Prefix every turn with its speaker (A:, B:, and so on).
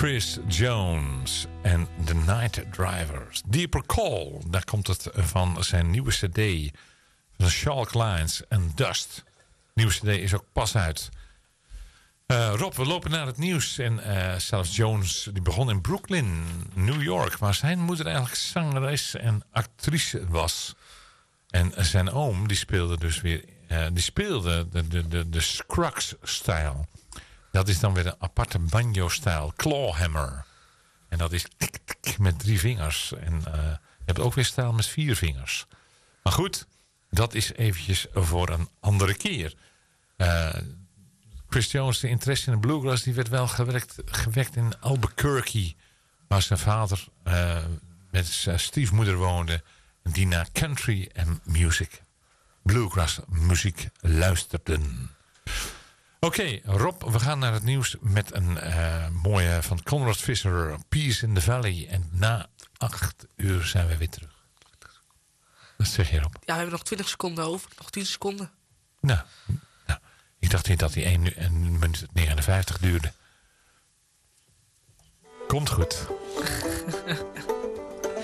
A: Chris Jones en The Night Drivers. Deeper Call, daar komt het van zijn nieuwe cd. Van Shalk Lines en Dust. Nieuwe cd is ook pas uit. Rob, we lopen naar het nieuws. En zelfs Jones, die begon in Brooklyn, New York. Waar zijn moeder eigenlijk zangeres en actrice was. En zijn oom, die speelde dus weer... die speelde de Scruggs-stijl. Dat is dan weer een aparte banjo-stijl. Clawhammer. En dat is tik, tik, met 3 vingers. En je hebt ook weer stijl met 4 vingers. Maar goed, dat is eventjes voor een andere keer. Chris Jones, de interesse in de bluegrass, die werd wel gewekt in Albuquerque. Waar zijn vader met zijn stiefmoeder woonde. Die naar country en music, bluegrass muziek luisterden. Oké, Rob, we gaan naar het nieuws met een mooie van Conrad Visser, Peace in the Valley. En na 8 uur zijn we weer terug. Wat zeg je, Rob?
B: Ja, we hebben nog 20 seconden over. Nog 10 seconden.
A: Nou, ik dacht niet dat die 1 minuut 59 duurde. Komt goed.